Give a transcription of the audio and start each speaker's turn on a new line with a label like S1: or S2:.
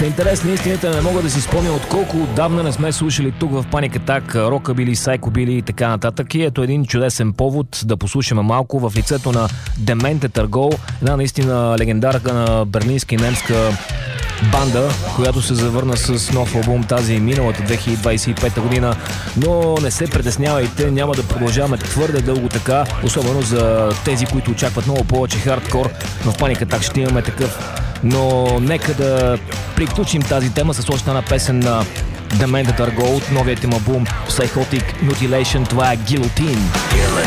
S1: В интерес на истината не мога да си спомня от колко отдавна не сме слушали тук в Panic Attack рокабили, сайкобили и така нататък. И ето един чудесен повод да послушаме малко в лицето на Дементе Търгол, една наистина легендарка на берлинска и немска банда, която се завърна с нов албум тази миналата 2025 година. Но не се притеснявайте, няма да продължаваме твърде дълго така, особено за тези, които очакват много повече хардкор. В Panic Attack ще имаме такъв. Но нека да приключим тази тема с още една песен на Demented Are Gold, новият им албум Psychotic Mutilation. Това е Guillotine.